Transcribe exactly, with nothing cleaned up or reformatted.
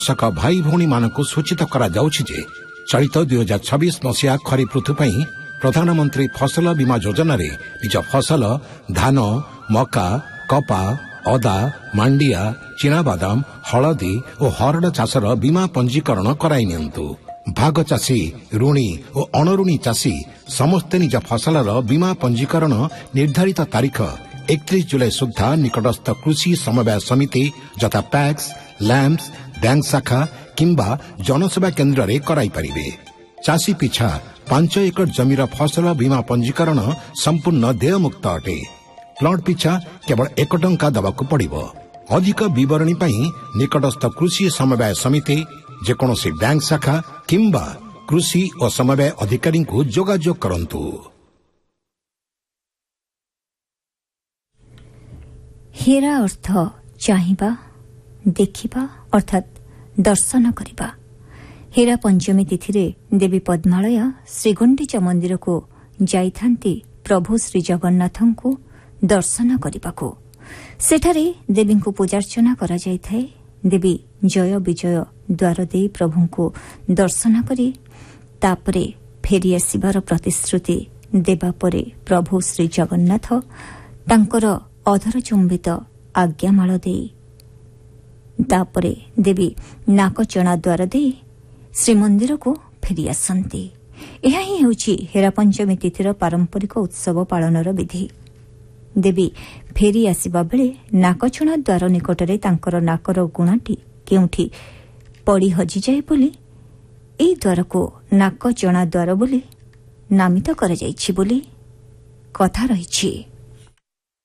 କୃଷକ ଭାଇ ଭଉଣୀ ମାନଙ୍କୁ ସୂଚିତ କରାଯାଉଛି ଯେ ଚଳିତ ଦୁଇ ହଜାର ଛବିଶ ମସିହା ଖରିଫ ଋତୁ ପାଇଁ ପ୍ରଧାନମନ୍ତ୍ରୀ ଫସଲ ବୀମା ଯୋଜନାରେ ନିଜ ଫସଲ ଧାନ ମକା କପା ଅଦା ମାଣ୍ଡିଆ ଚିନାବାଦାମ ହଳଦୀ ଓ ହରଡ଼ ଚାଷର ବୀମା ପଞ୍ଜୀକରଣ କରାଇ ନିଅନ୍ତୁ। ଭାଗ ଚାଷୀ ଋଣୀ ଓ ଅଣଋଣୀ ଚାଷୀ ସମସ୍ତେ ନିଜ ଫସଲର ବୀମା ପଞ୍ଜୀକରଣ ନିର୍ଦ୍ଧାରିତ ତାରିଖ ଏକତିରିଶ ଜୁଲାଇ ସୁଦ୍ଧା ନିକଟସ୍ଥ କୃଷି ସମବାୟ ସମିତି ଯଥା ପ୍ୟାକ୍ସ ଲ୍ୟାମ୍ପସ୍ ବ୍ୟାଙ୍କ ଶାଖା କିମ୍ବା ଜନସେବା କେନ୍ଦ୍ରରେ କରାଇପାରିବେ। ଚାଷୀ ପିଛା ପାଞ୍ଚ ଏକର ଜମିର ଫସଲ ବୀମା ପଞ୍ଜୀକରଣ ସମ୍ପୂର୍ଣ୍ଣ ଦେୟମୁକ୍ତ ଅଟେ। ପ୍ଲଟ ପିଛା କେବଳ ଏକ ଟଙ୍କା ଦେବାକୁ ପଡ଼ିବ। ଅଧିକ ବିବରଣୀ ପାଇଁ ନିକଟସ୍ଥ କୃଷି ସମବାୟ ସମିତି ଯେକୌଣସି ବ୍ୟାଙ୍କ ଶାଖା କିମ୍ବା କୃଷି ଓ ସମବାୟ ଅଧିକାରୀଙ୍କୁ ଯୋଗାଯୋଗ କରନ୍ତୁ। ହେରା ଅର୍ଥ ଚାହିଁବା ଦେଖିବା ଅର୍ଥାତ୍ ଦର୍ଶନ କରିବା। ହେରା ପଞ୍ଚମୀ ତିଥିରେ ଦେବୀ ପଦ୍ମାଳୟା ଶ୍ରୀଗୁଣ୍ଡିଚା ମନ୍ଦିରକୁ ଯାଇଥାନ୍ତି ପ୍ରଭୁ ଶ୍ରୀଜଗନ୍ନାଥଙ୍କୁ ଦର୍ଶନ କରିବାକୁ। ସେଠାରେ ଦେବୀଙ୍କୁ ପୂଜାର୍ଚ୍ଚନା କରାଯାଇଥାଏ। ଦେବୀ ଜୟ ବିଜୟ ଦ୍ୱାର ଦେଇ ପ୍ରଭୁଙ୍କୁ ଦର୍ଶନ କରି ତାପରେ ଫେରିଆସିବାର ପ୍ରତିଶ୍ରୁତି ଦେବା ପରେ ପ୍ରଭୁ ଶ୍ରୀଜଗନ୍ନାଥ ତାଙ୍କର ଅଧର ଚୁମ୍ବିତ ଆଜ୍ଞାମାଳ ଦେଇ ତାପରେ ଦେବୀ ନାକଚଣା ଦ୍ୱାର ଦେଇ ଶ୍ରୀମନ୍ଦିରକୁ ଫେରିଆସନ୍ତି। ଏହା ହିଁ ହେଉଛି ହେରା ପଞ୍ଚମୀ ତିଥିର ପାରମ୍ପରିକ ଉତ୍ସବ ପାଳନର ବିଧି। ଦେବୀ ଫେରି ଆସିବା ବେଳେ ନାକଚଣା ଦ୍ୱାର ନିକଟରେ ତାଙ୍କର ନାକର ଗୁଣାଟି କେଉଁଠି ପଡ଼ି ହଜିଯାଏ ବୋଲି ଏହି ଦ୍ୱାରକୁ ନାକଚଣା ଦ୍ୱାର ବୋଲି ନାମିତ କରାଯାଇଛି ବୋଲି କଥା ରହିଛି।